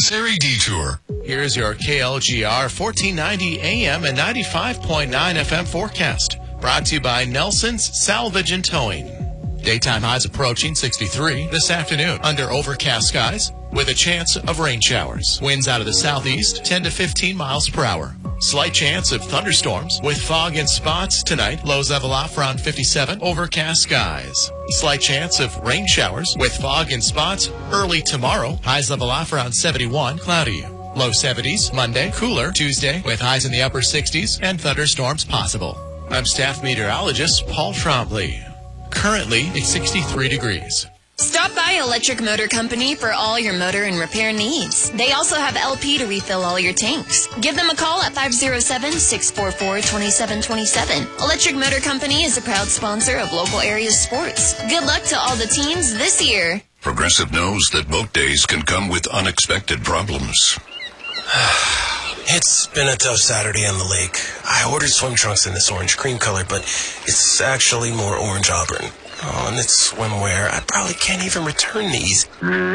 unnecessary detour. Here's your KLGR 1490 AM and 95.9 FM forecast. Brought to you by Nelson's Salvage and Towing. Daytime highs approaching 63 this afternoon under overcast skies with a chance of rain showers. Winds out of the southeast 10 to 15 miles per hour. Slight chance of thunderstorms with fog in spots tonight. Lows level off around 57. Overcast skies. Slight chance of rain showers with fog in spots early tomorrow. Highs level off around 71. Cloudy. Low 70s Monday. Cooler Tuesday with highs in the upper 60s and thunderstorms possible. I'm staff meteorologist Paul Trombley. Currently, it's 63 degrees. Stop by Electric Motor Company for all your motor and repair needs. They also have LP to refill all your tanks. Give them a call at 507-644-2727. Electric Motor Company is a proud sponsor of local area sports. Good luck to all the teams this year. Progressive knows that boat days can come with unexpected problems. It's been a tough Saturday on the lake. I ordered swim trunks in this orange cream color, but it's actually more orange auburn. Oh, and it's swimwear. I probably can't even return these.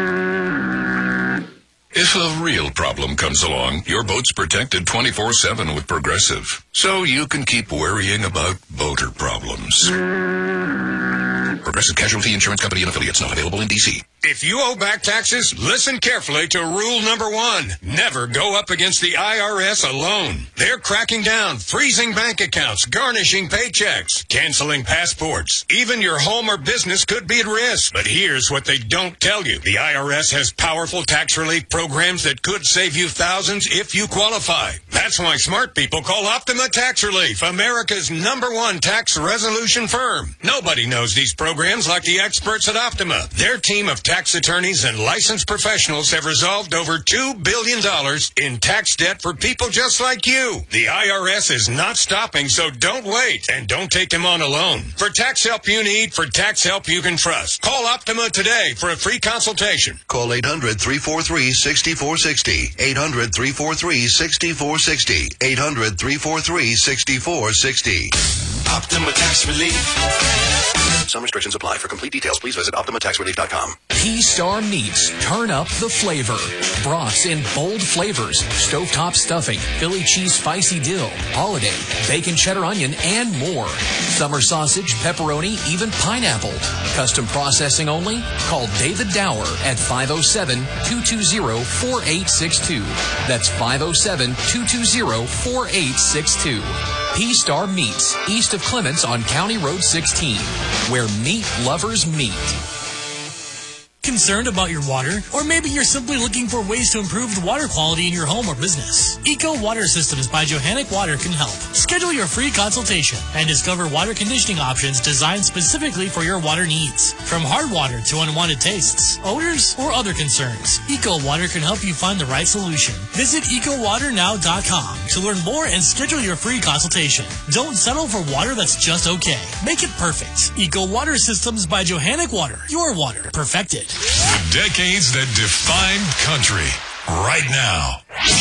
If a real problem comes along, your boat's protected 24/7 with Progressive, so you can keep worrying about boater problems. Progressive Casualty Insurance Company and affiliates, not available in D.C. If you owe back taxes, listen carefully to rule number 1. Never go up against the IRS alone. They're cracking down, freezing bank accounts, garnishing paychecks, canceling passports. Even your home or business could be at risk. But here's what they don't tell you. The IRS has powerful tax relief programs that could save you thousands if you qualify. That's why smart people call Optima Tax Relief, America's #1 tax resolution firm. Nobody knows these programs like the experts at Optima. Their team of tax attorneys and licensed professionals have resolved over $2 billion in tax debt for people just like you. The IRS is not stopping, so don't wait. And don't take them on alone. For tax help you need, for tax help you can trust. Call Optima today for a free consultation. Call 800-343-6460. 800-343-6460. 800-343-6460. Optima Tax Relief. Some restrictions apply. For complete details, please visit OptimaTaxRelief.com. P-Star Meats. Turn up the flavor. Brats in bold flavors. Stovetop stuffing, Philly cheese spicy dill, holiday, bacon cheddar onion, and more. Summer sausage, pepperoni, even pineapple. Custom processing only? Call David Dower at 507-220-4862. That's 507-220-4862. P-Star Meats, east of Clements on County Road 16, where meat lovers meet. Concerned about your water? Or maybe you're simply looking for ways to improve the water quality in your home or business. Eco Water Systems by Johannec Water can help. Schedule your free consultation and discover water conditioning options designed specifically for your water needs. From hard water to unwanted tastes, odors, or other concerns, Eco Water can help you find the right solution. Visit EcoWaterNow.com to learn more and schedule your free consultation. Don't settle for water that's just okay. Make it perfect. Eco Water Systems by Johannec Water. Your water perfected. The decades that defined country. Right now.